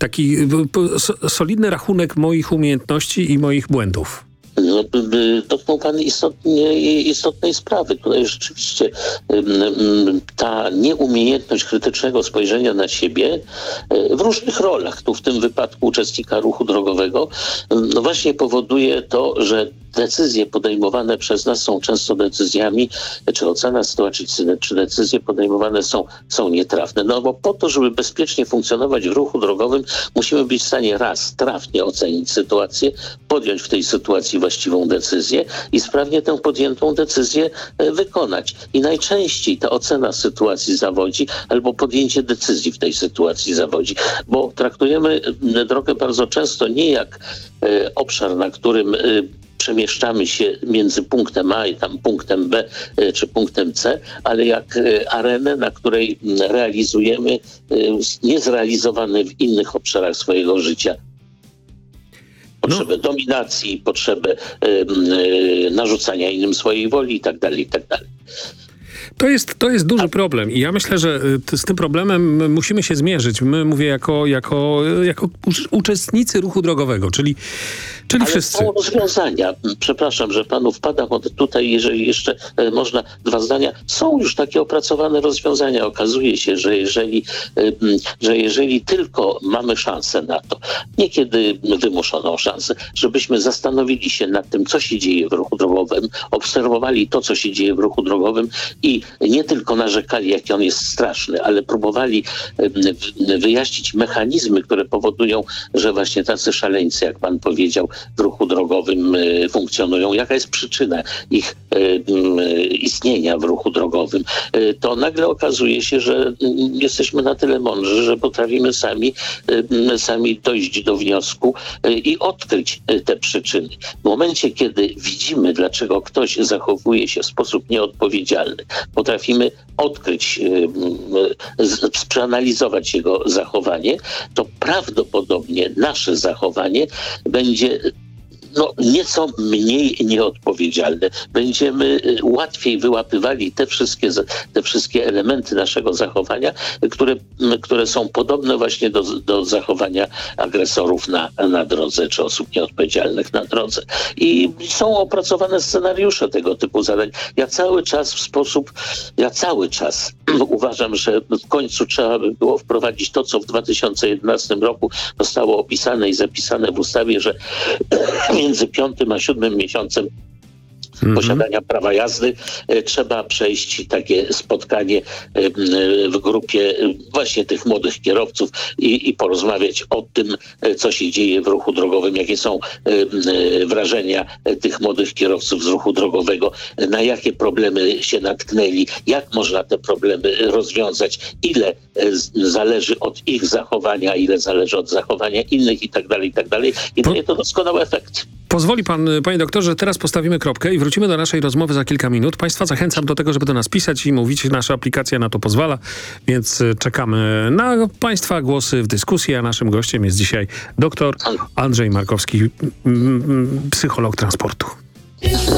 solidny rachunek moich umiejętności i moich błędów. No, dotknął pan istotnej sprawy. Tutaj rzeczywiście ta nieumiejętność krytycznego spojrzenia na siebie w różnych rolach, tu w tym wypadku uczestnika ruchu drogowego, no właśnie powoduje to, że decyzje podejmowane przez nas są często decyzjami, czy ocena sytuacji, czy decyzje podejmowane są nietrafne. No bo po to, żeby bezpiecznie funkcjonować w ruchu drogowym, musimy być w stanie raz trafnie ocenić sytuację, podjąć w tej sytuacji właściwą decyzję i sprawnie tę podjętą decyzję wykonać. I najczęściej ta ocena sytuacji zawodzi, albo podjęcie decyzji w tej sytuacji zawodzi, bo traktujemy drogę bardzo często nie jak obszar, na którym przemieszczamy się między punktem A i tam punktem B czy punktem C, ale jak arenę, na której realizujemy niezrealizowane w innych obszarach swojego życia potrzebę dominacji, potrzebę narzucania innym swojej woli i tak dalej, i tak dalej. To jest duży problem i ja myślę, że z tym problemem musimy się zmierzyć. My, mówię, jako uczestnicy ruchu drogowego, czyli ale wszyscy. są rozwiązania. Przepraszam, że panu wpadam tutaj, jeżeli jeszcze można dwa zdania. Są już takie opracowane rozwiązania. Okazuje się, że jeżeli tylko mamy szansę na to, niekiedy wymuszoną szansę, żebyśmy zastanowili się nad tym, co się dzieje w ruchu drogowym, obserwowali to, co się dzieje w ruchu drogowym i nie tylko narzekali, jaki on jest straszny, ale próbowali wyjaśnić mechanizmy, które powodują, że właśnie tacy szaleńcy, jak pan powiedział, w ruchu drogowym funkcjonują, jaka jest przyczyna ich istnienia w ruchu drogowym, to nagle okazuje się, że jesteśmy na tyle mądrzy, że potrafimy sami dojść do wniosku i odkryć te przyczyny. W momencie, kiedy widzimy, dlaczego ktoś zachowuje się w sposób nieodpowiedzialny, potrafimy odkryć, przeanalizować jego zachowanie, to prawdopodobnie nasze zachowanie będzie nieco mniej nieodpowiedzialne. Będziemy łatwiej wyłapywali te wszystkie elementy naszego zachowania, które są podobne właśnie do zachowania agresorów na drodze, czy osób nieodpowiedzialnych na drodze. I są opracowane scenariusze tego typu zadań. Ja cały czas uważam, że w końcu trzeba by było wprowadzić to, co w 2011 roku zostało opisane i zapisane w ustawie, że między 5. a 7. miesiącem posiadania prawa jazdy trzeba przejść takie spotkanie w grupie właśnie tych młodych kierowców i porozmawiać o tym, co się dzieje w ruchu drogowym, jakie są wrażenia tych młodych kierowców z ruchu drogowego, na jakie problemy się natknęli, jak można te problemy rozwiązać, ile zależy od ich zachowania, ile zależy od zachowania innych i tak dalej, i tak dalej. I daje to doskonały efekt. Pozwoli pan, panie doktorze, że teraz postawimy kropkę i wrócimy do naszej rozmowy za kilka minut. Państwa zachęcam do tego, żeby do nas pisać i mówić. Nasza aplikacja na to pozwala, więc czekamy na państwa głosy w dyskusji, a naszym gościem jest dzisiaj dr Andrzej Markowski, psycholog transportu.